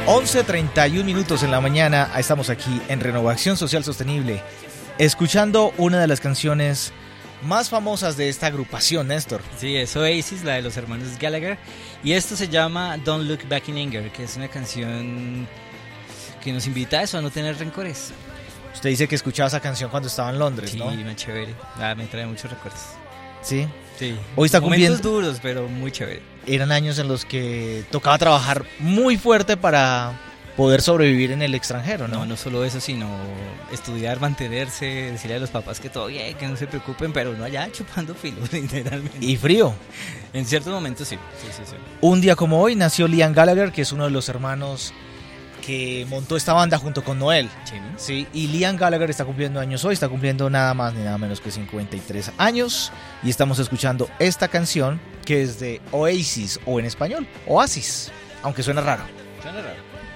11:31 en la mañana, estamos aquí en Renovación Social Sostenible, escuchando una de las canciones más famosas de esta agrupación, Néstor. Sí, es Oasis, la de los hermanos Gallagher, y esto se llama Don't Look Back in Anger, que es una canción que nos invita a eso, a no tener rencores. Usted dice que escuchaba esa canción cuando estaba en Londres, sí, ¿no? Sí, muy chévere, me trae muchos recuerdos. ¿Sí? Sí, hoy está momentos duros, pero muy chévere. Eran años en los que tocaba trabajar muy fuerte para poder sobrevivir en el extranjero, ¿no? No solo eso, sino estudiar, mantenerse, decirle a los papás que todo bien, que no se preocupen, pero no allá chupando filo, literalmente. Y frío. En ciertos momentos sí. Un día como hoy nació Liam Gallagher, que es uno de los hermanos que montó esta banda junto con Noel. Sí, y Liam Gallagher está cumpliendo años hoy, está cumpliendo nada más ni nada menos que 53 años. Y estamos escuchando esta canción que es de Oasis, o en español, Oasis, aunque suena raro. Suena raro.